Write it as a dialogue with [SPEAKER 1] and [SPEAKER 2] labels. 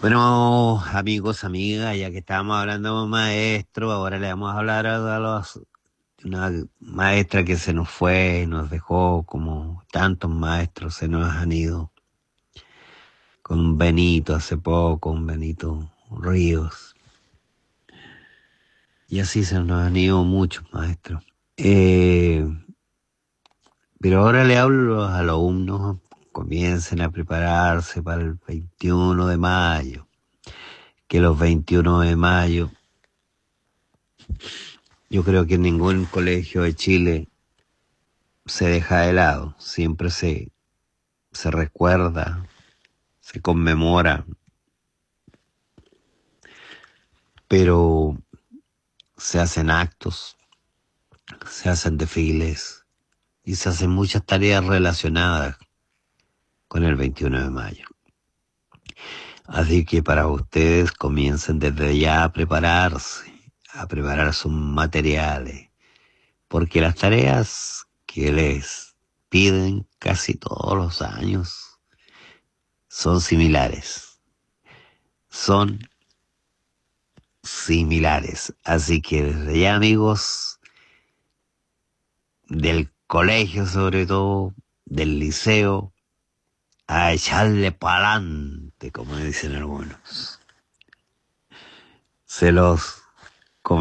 [SPEAKER 1] Bueno, amigos, amigas, ya que estábamos hablando de un maestro, ahora le vamos a hablar una maestra que se nos fue, nos dejó como tantos maestros se nos han ido, con un Benito hace poco, un Benito Ríos, y así se nos han ido muchos maestros. Eh, pero ahora le hablo a los alumnos, comiencen a prepararse para el 21 de mayo, que los 21 de mayo yo creo que ningún colegio de Chile se deja de lado, siempre se recuerda, se conmemora, pero se hacen actos, se hacen desfiles y se hacen muchas tareas relacionadas con el 21 de mayo. Así que para ustedes comiencen desde ya a preparar sus materiales, porque las tareas que les piden casi todos los años son similares. Son similares. Así que desde ya, amigos, del colegio sobre todo, del liceo, a echarle pa'lante, como dicen algunos. Se los